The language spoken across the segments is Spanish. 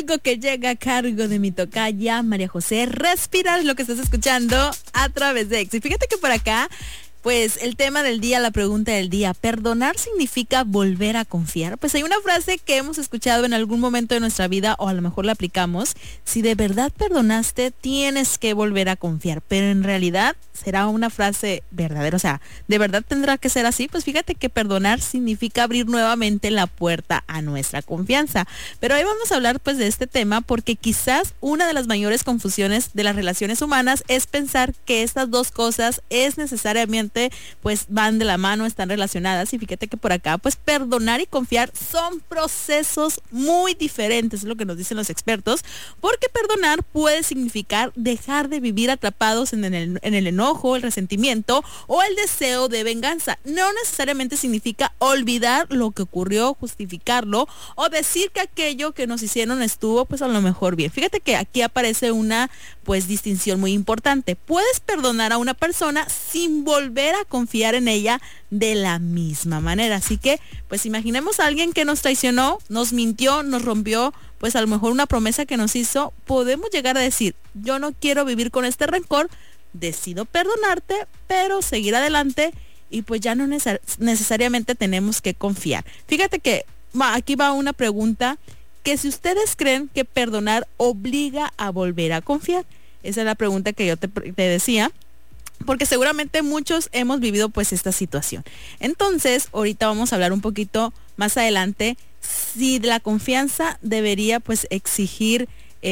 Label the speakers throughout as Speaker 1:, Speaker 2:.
Speaker 1: Algo que llega a cargo de mi tocaya María José. Respirar es lo que estás escuchando a través de Exa. Y fíjate que por acá, pues el tema del día, la pregunta del día, ¿perdonar significa volver a confiar? Pues hay una frase que hemos escuchado en algún momento de nuestra vida o a lo mejor la aplicamos. Si de verdad perdonaste, tienes que volver a confiar. Pero en realidad será una frase verdadera. O sea, ¿de verdad tendrá que ser así? Pues fíjate que perdonar significa abrir nuevamente la puerta a nuestra confianza. Pero hoy vamos a hablar pues de este tema porque quizás una de las mayores confusiones de las relaciones humanas es pensar que estas dos cosas es necesariamente pues van de la mano, están relacionadas. Y fíjate que por acá pues perdonar y confiar son procesos muy diferentes, es lo que nos dicen los expertos, porque perdonar puede significar dejar de vivir atrapados en el enojo, el resentimiento o el deseo de venganza. No necesariamente significa olvidar lo que ocurrió, justificarlo o decir que aquello que nos hicieron estuvo pues a lo mejor bien. Fíjate que aquí aparece una pues distinción muy importante. Puedes perdonar a una persona sin volver a confiar en ella de la misma manera. Así que pues imaginemos a alguien que nos traicionó, nos mintió, nos rompió pues a lo mejor una promesa que nos hizo. Podemos llegar a decir, yo no quiero vivir con este rencor, decido perdonarte, pero seguir adelante y pues ya no necesariamente tenemos que confiar. Fíjate que aquí va una pregunta, que si ustedes creen que perdonar obliga a volver a confiar. Esa es la pregunta que yo te decía, porque seguramente muchos hemos vivido pues esta situación. Entonces, ahorita vamos a hablar un poquito más adelante si la confianza debería pues exigir,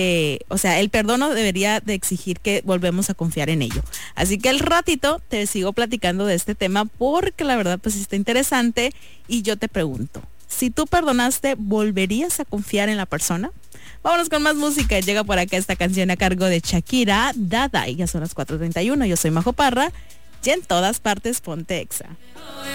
Speaker 1: o sea, el perdón debería de exigir que volvemos a confiar en ello. Así que al ratito te sigo platicando de este tema porque la verdad pues está interesante y yo te pregunto, si tú perdonaste, ¿volverías a confiar en la persona? Vámonos con más música. Llega por acá esta canción a cargo de Shakira, Dada. Y ya son las 4:31. Yo soy Majo Parra y en todas partes ponte Exa.